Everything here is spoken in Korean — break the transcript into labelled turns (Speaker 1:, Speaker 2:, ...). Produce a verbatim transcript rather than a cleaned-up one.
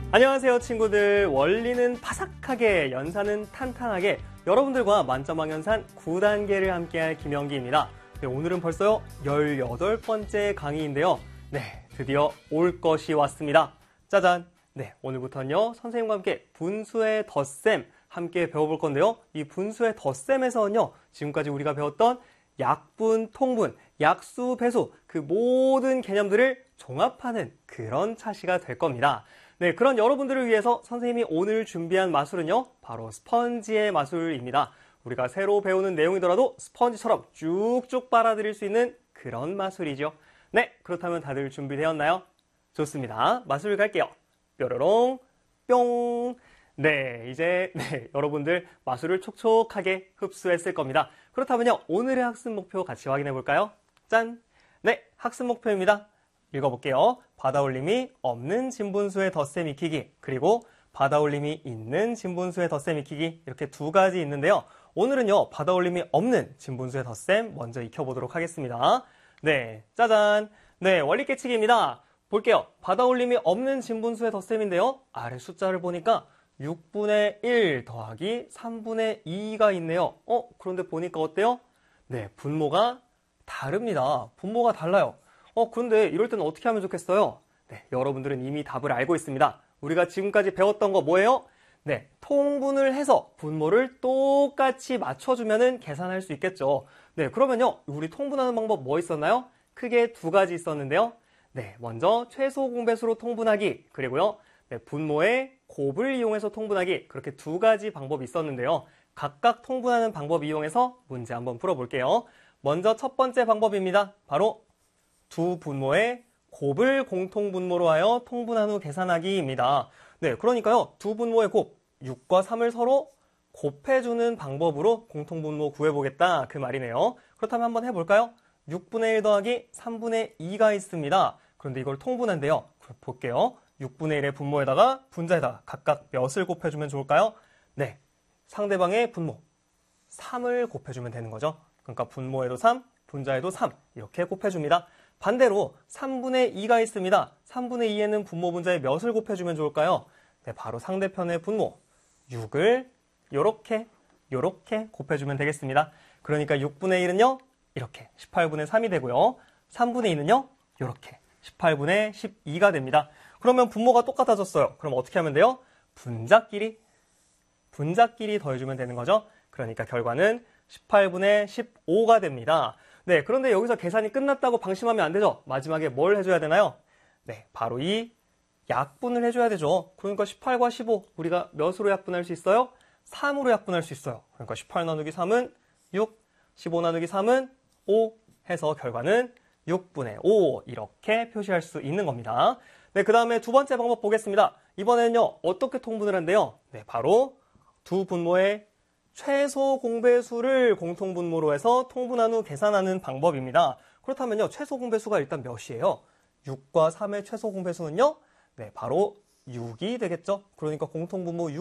Speaker 1: 안녕하세요 친구들. 원리는 파삭하게, 연산은 탄탄하게 여러분들과 만점왕연산 구 단계를 함께할 김영기입니다. 네, 오늘은 벌써요 열여덟 번째 강의인데요. 네, 드디어 올 것이 왔습니다. 짜잔! 네, 오늘부터는요 선생님과 함께 분수의 덧셈 함께 배워볼 건데요. 이 분수의 덧셈에서는요 지금까지 우리가 배웠던 약분, 통분, 약수, 배수 그 모든 개념들을 종합하는 그런 차시가 될 겁니다. 네, 그런 여러분들을 위해서 선생님이 오늘 준비한 마술은요 바로 스펀지의 마술입니다. 우리가 새로 배우는 내용이더라도 스펀지처럼 쭉쭉 빨아들일 수 있는 그런 마술이죠. 네, 그렇다면 다들 준비되었나요? 좋습니다. 마술 갈게요. 뾰로롱 뿅. 네, 이제 네, 여러분들 마술을 촉촉하게 흡수했을 겁니다. 그렇다면요 오늘의 학습 목표 같이 확인해 볼까요? 짠! 네, 학습 목표입니다. 읽어볼게요. 받아올림이 없는 진분수의 덧셈 익히기, 그리고 받아올림이 있는 진분수의 덧셈 익히기, 이렇게 두 가지 있는데요. 오늘은요 받아올림이 없는 진분수의 덧셈 먼저 익혀보도록 하겠습니다. 네, 짜잔! 네, 원리 깨치기입니다. 볼게요. 받아올림이 없는 진분수의 덧셈인데요. 아래 숫자를 보니까 육분의 일 더하기 삼분의 이가 있네요. 어? 그런데 보니까 어때요? 네, 분모가 다릅니다. 분모가 달라요. 어, 그런데 이럴 때는 어떻게 하면 좋겠어요? 네, 여러분들은 이미 답을 알고 있습니다. 우리가 지금까지 배웠던 거 뭐예요? 네, 통분을 해서 분모를 똑같이 맞춰주면은 계산할 수 있겠죠. 네, 그러면요, 우리 통분하는 방법 뭐 있었나요? 크게 두 가지 있었는데요. 네, 먼저 최소 공배수로 통분하기, 그리고요, 네, 분모의 곱을 이용해서 통분하기, 그렇게 두 가지 방법이 있었는데요. 각각 통분하는 방법 이용해서 문제 한번 풀어볼게요. 먼저 첫 번째 방법입니다. 바로 두 분모의 곱을 공통분모로 하여 통분한 후 계산하기입니다. 네, 그러니까요. 두 분모의 곱, 육과 삼을 서로 곱해주는 방법으로 공통분모 구해보겠다 그 말이네요. 그렇다면 한번 해볼까요? 육분의 일 더하기 삼분의 이가 있습니다. 그런데 이걸 통분한대요. 볼게요. 육분의 일의 분모에다가 분자에다가 각각 몇을 곱해주면 좋을까요? 네, 상대방의 분모 삼을 곱해주면 되는 거죠. 그러니까 분모에도 삼, 분자에도 삼 이렇게 곱해줍니다. 반대로 삼분의 이가 있습니다. 삼분의 이에는 분모 분자에 몇을 곱해주면 좋을까요? 네, 바로 상대편의 분모 육을 요렇게 요렇게 곱해주면 되겠습니다. 그러니까 육분의 일은요 이렇게 십팔분의 삼이 되고요. 삼분의 이는요 요렇게 십팔분의 십이가 됩니다. 그러면 분모가 똑같아졌어요. 그럼 어떻게 하면 돼요? 분자끼리 분자끼리 더해주면 되는 거죠. 그러니까 결과는 십팔분의 십오가 됩니다. 네, 그런데 여기서 계산이 끝났다고 방심하면 안 되죠. 마지막에 뭘 해줘야 되나요? 네, 바로 이 약분을 해줘야 되죠. 그러니까 십팔과 십오 우리가 몇으로 약분할 수 있어요? 삼으로 약분할 수 있어요. 그러니까 십팔 나누기 삼은 육, 십오 나누기 삼은 오 해서 결과는 육분의 오 이렇게 표시할 수 있는 겁니다. 네, 그 다음에 두 번째 방법 보겠습니다. 이번에는요 어떻게 통분을 한대요? 네, 바로 두 분모의 최소 공배수를 공통분모로 해서 통분한 후 계산하는 방법입니다. 그렇다면요 최소 공배수가 일단 몇이에요? 육과 삼의 최소 공배수는요 네, 바로 육이 되겠죠. 그러니까 공통분모 육